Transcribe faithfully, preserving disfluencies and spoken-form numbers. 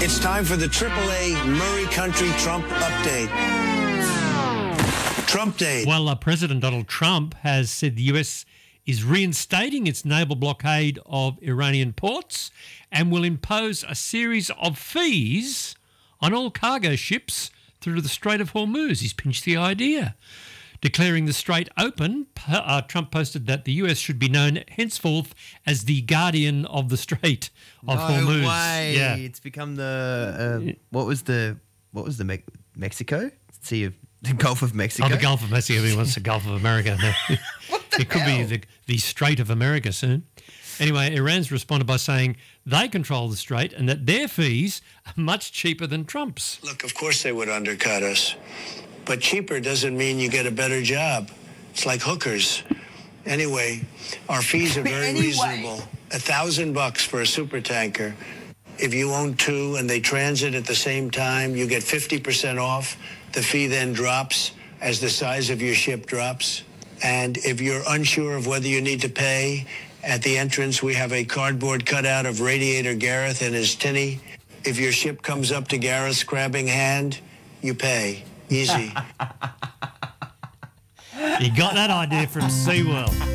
It's time for the triple A Murray Country Trump update. Trump Day. Well, uh, President Donald Trump has said the U S is reinstating its naval blockade of Iranian ports and will impose a series of fees on all cargo ships through the Strait of Hormuz. He's pinched the idea. Declaring the strait open, uh, Trump posted that the U S should be known henceforth as the guardian of the Strait of no Hormuz. No way! Yeah. It's become the uh, what was the what was the Me- Mexico Sea of the Gulf of Mexico? Oh, the Gulf of Mexico. He wants the Gulf of America. What the It could hell? be the, the Strait of America soon. Anyway, Iran's responded by saying they control the strait and that their fees are much cheaper than Trump's. Look, of course they would undercut us. But cheaper doesn't mean you get a better job. It's like hookers. Anyway, our fees are very Anyway. reasonable. A thousand bucks for a super tanker. If you own two and they transit at the same time, you get fifty percent off. The fee then drops as the size of your ship drops. And if you're unsure of whether you need to pay, at the entrance we have a cardboard cutout of Radiator Gareth and his tinny. If your ship comes up to Gareth's crabbing hand, you pay. Easy. He got that idea from SeaWorld.